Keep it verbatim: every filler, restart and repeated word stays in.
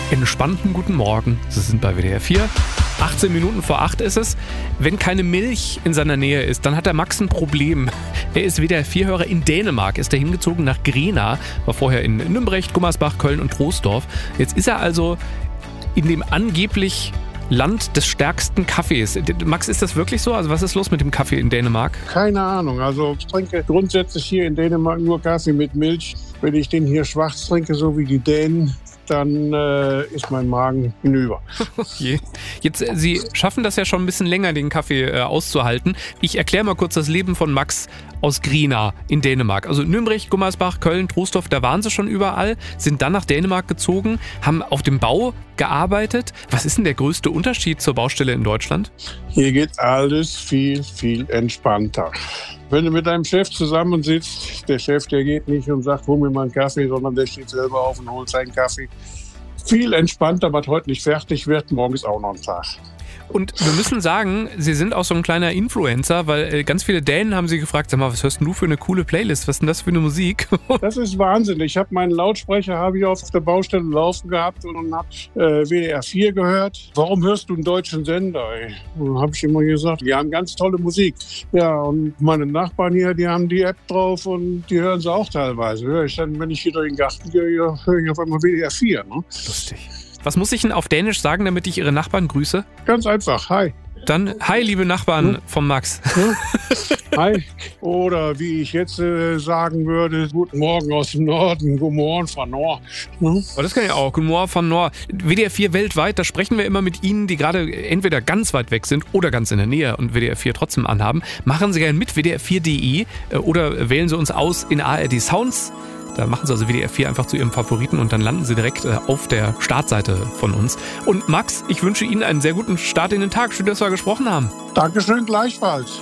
entspannten guten Morgen. Sie sind bei W D R vier. achtzehn Minuten vor acht ist es. Wenn keine Milch in seiner Nähe ist, dann hat der Max ein Problem. Er ist W D R vier-Hörer in Dänemark, ist er hingezogen nach Grena, war vorher in Nümbrecht, Gummersbach, Köln und Troisdorf. Jetzt ist er also in dem angeblich Land des stärksten Kaffees. Max, ist das wirklich so? Also was ist los mit dem Kaffee in Dänemark? Keine Ahnung. Also ich trinke grundsätzlich hier in Dänemark nur Kaffee mit Milch. Wenn ich den hier schwarz trinke, so wie die Dänen, dann äh, ist mein Magen hinüber. Okay. Jetzt, äh, Sie schaffen das ja schon ein bisschen länger, den Kaffee äh, auszuhalten. Ich erkläre mal kurz das Leben von Max aus Grena in Dänemark. Also Nümbrecht, Gummersbach, Köln, Troisdorf, da waren sie schon überall, sind dann nach Dänemark gezogen, haben auf dem Bau gearbeitet. Was ist denn der größte Unterschied zur Baustelle in Deutschland? Hier geht alles viel, viel entspannter. Wenn du mit deinem Chef zusammensitzt, der Chef, der geht nicht und sagt, hol mir mal einen Kaffee, sondern der steht selber auf und holt seinen Kaffee. Viel entspannter, was heute nicht fertig wird, morgen ist auch noch ein Tag. Und wir müssen sagen, Sie sind auch so ein kleiner Influencer, weil ganz viele Dänen haben Sie gefragt, sag mal, was hörst denn du für eine coole Playlist? Was ist denn das für eine Musik? Das ist Wahnsinn. Ich habe meinen Lautsprecher habe ich auf der Baustelle laufen gehabt und habe äh, W D R vier gehört. Warum hörst du einen deutschen Sender? Und dann habe ich immer gesagt, die haben ganz tolle Musik. Ja, und meine Nachbarn hier, die haben die App drauf und die hören sie auch teilweise. Hör ich dann, wenn ich hier durch den Garten gehe, höre ich auf einmal W D R vier. Ne? Lustig. Was muss ich denn auf Dänisch sagen, damit ich Ihre Nachbarn grüße? Ganz einfach. Hi. Dann, hi, liebe Nachbarn hm? vom Max. Hm? Hi. Oder wie ich jetzt äh, sagen würde, guten Morgen aus dem Norden, guten Morgen von Nord. Hm? Oh, das kann ich auch, guten Morgen von Nord. W D R vier weltweit, da sprechen wir immer mit Ihnen, die gerade entweder ganz weit weg sind oder ganz in der Nähe und W D R vier trotzdem anhaben. Machen Sie gerne mit W D R vier punkt de äh, oder wählen Sie uns aus in A R D Sounds. Da machen Sie also W D R vier einfach zu Ihrem Favoriten und dann landen Sie direkt äh, auf der Startseite von uns. Und Max, ich wünsche Ihnen einen sehr guten Start in den Tag. Schön, dass wir gesprochen haben. Dankeschön, gleichfalls.